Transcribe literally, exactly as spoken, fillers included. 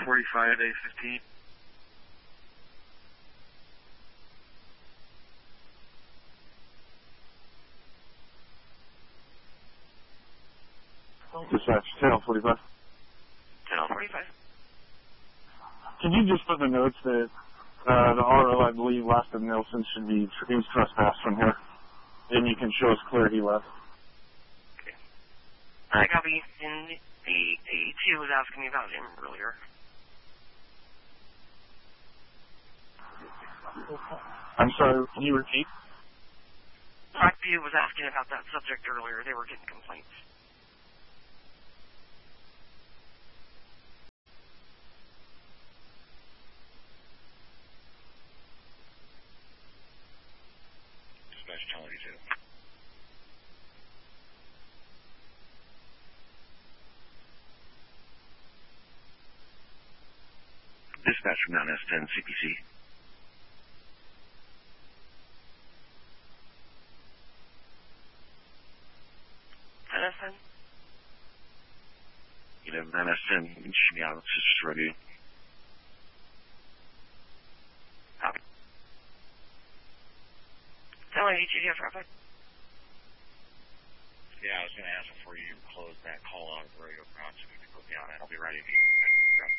forty-five, A fifteen. Dispatch, channel forty-five. Channel forty-five. Can you just put the notes that uh, the R O, I believe, last of Nelson should be, he was trespassed from here. And you can show us clear he left. Okay. I copy. And the A two was asking me about him earlier. I'm sorry, can you repeat? Blackview was asking about that subject earlier. They were getting complaints. Dispatch, channel eighty-two. Dispatch from Mountain S ten, C P C. N S ten? You know, Mountain S ten, should be out, it's just ready. Copy. Channel eighty-two, do you have traffic? Yeah, I was going to ask before you close that call out of the radio crowd so we can put me on it. I'll be ready.